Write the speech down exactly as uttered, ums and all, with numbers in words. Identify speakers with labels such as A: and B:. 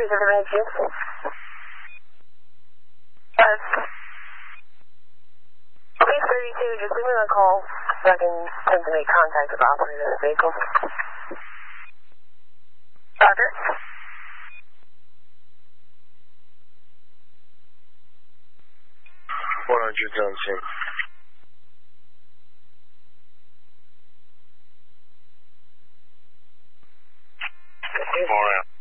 A: three seven eight two. Yes. Okay, thirty-two, just give me a call so I can attempt to make contact with the operator of the vehicle. Roger.
B: one hundred Johnson. Four out.